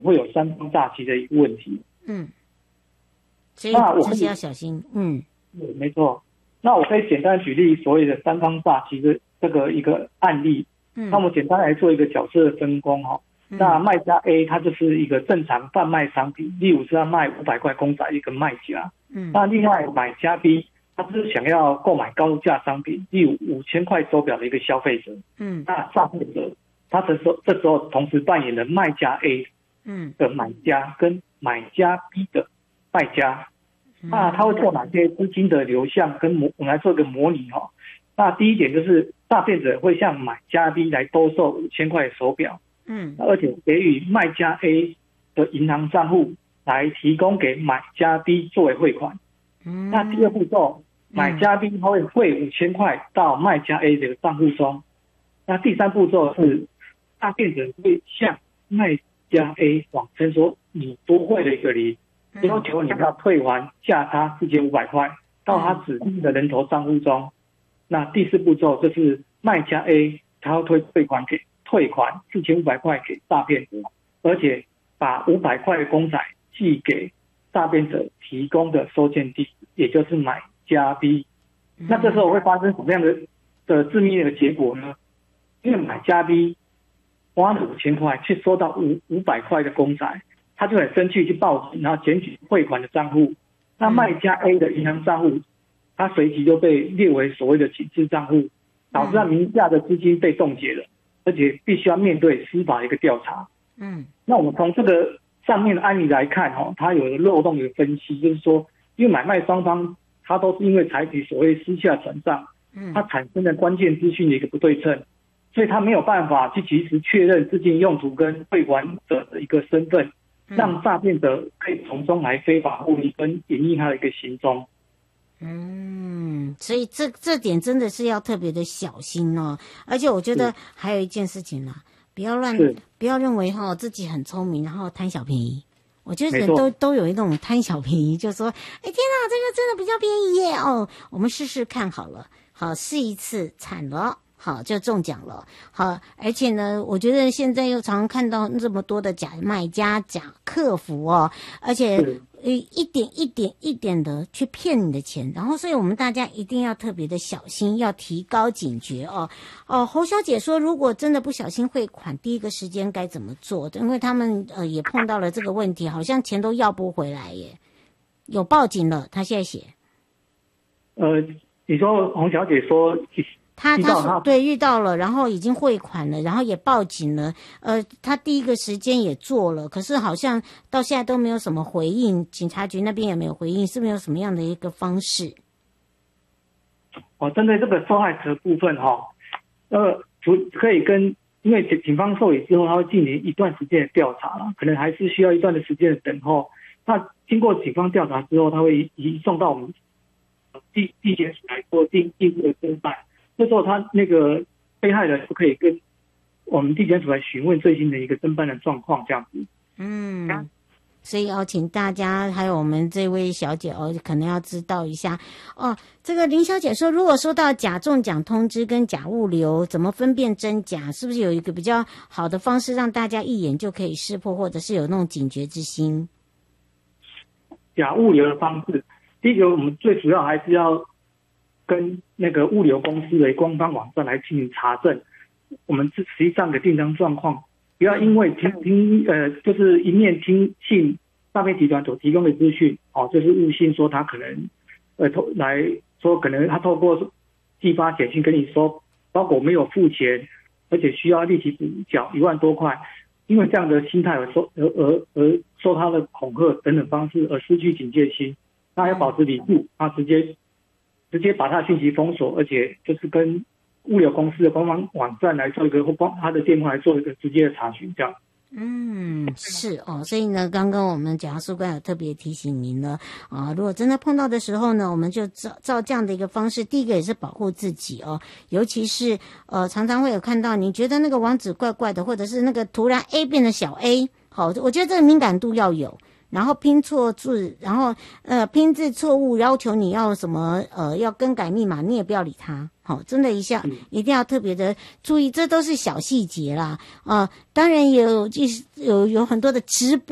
会有三方诈欺的一个问题。 所以自己要小心。 对，没错。那我可以简单举例所谓的三方诈欺的这个一个案例。那我们简单来做一个角色的分工哈。那卖家 A 他就是一个正常贩卖商品，例如是要卖500块公仔一个卖家。那另外买家 B 他是想要购买高价商品，例如5000块手表的一个消费者。那诈骗者他这时候同时扮演了卖家 A 的买家跟买家 B 的卖家。那他会做哪些资金的流向跟我们来做一个模拟哈。那第一点就是诈骗者会向买家 B 来兜售5000块的手表，而且给予卖家 A 的银行账户来提供给买家 B 作为汇款。那第二步骤，买家 B 他会汇5000块到卖家 A 的账户中。那第三步骤是诈骗者会向卖家 A 谎称说你多汇了一个零，要求你要退还价差4500块到他指定的人头账户中。那第四步骤就是卖家 A 他要退款4500块给诈骗者，而且把500块的公仔寄给诈骗者提供的收件地址，也就是买家 B。那这时候会发生什么样的致命的结果呢？因为买家 B 花了5000块去收到500块的公仔，他就很生气去报警，然后检举汇款的账户。那卖家 A 的银行账户他随即就被列为所谓的警示账户，导致他名下的资金被冻结了，而且必须要面对司法的一个调查。那我们从这个上面的案例来看它有漏洞的分析，就是说因为买卖双方他都是因为采取所谓私下转账，它产生的关键资讯的一个不对称，所以他没有办法去及时确认资金用途跟汇款者的一个身份，让诈骗者可以从中来非法获利跟隐匿他的一个行踪。 所以这点真的是要特别的小心哦。而且我觉得还有一件事情啦，不要认为自己很聪明，然后贪小便宜。我觉得人都有一种贪小便宜，就说天哪，这个真的比较便宜耶我们试试看好了，试一次惨了，就中奖了。而且呢，我觉得现在又常看到这么多的假卖家、假客服而且一点的去骗你的钱，然后所以我们大家一定要特别的小心，要提高警觉侯小姐说，如果真的不小心汇款，第一个时间该怎么做？因为他们也碰到了这个问题，好像钱都要不回来耶。有报警了，他现在写。 你说洪小姐说他对遇到了，然后已经汇款了，然后也报警了。他第一个时间也做了，可是好像到现在都没有什么回应，警察局那边也没有回应，是没有什么样的一个方式？ 针对这个受害者部分可以因为警方受理之后，他会进行一段时间的调查啦，可能还是需要一段的时间的等候。那经过警方调查之后，他会移送到我们地检署来做进一步的侦办。这时候他那个被害人就可以跟我们地检署来询问最新的一个侦办的状况，这样子。 所以请大家还有我们这位小姐可能要知道一下这个林小姐说，如果收到假中奖通知跟假物流，怎么分辨真假？是不是有一个比较好的方式让大家一眼就可以识破，或者是有那种警觉之心？ 假物流的方式，第一个我们最主要还是要跟那个物流公司的官方网站来进行查证我们实际上的订单状况，不要因为就是一面听信诈骗集团所提供的资讯就是误信说他可能来说可能他透过寄发简讯跟你说包裹没有付钱，而且需要立即补缴1万多块，因为这样的心态而受他的恐吓等等方式而失去警戒心，那要保持理智，他直接把他的讯息封锁，而且就是跟物流公司的官方网站来做一个，或他的电话来做一个直接的查询，这样。 是所以呢，刚刚我们检察事官有特别提醒您了如果真的碰到的时候呢，我们就照这样的一个方式，第一个也是保护自己尤其是常常会有看到你觉得那个网址怪怪的，或者是那个突然 A 变成小 A， 我觉得这个敏感度要有。 然后拼错字，然后拼字错误，要求你要什么要更改密码，你也不要理他。好，真的一定要特别的注意，这都是小细节啦。当然有很多的直播。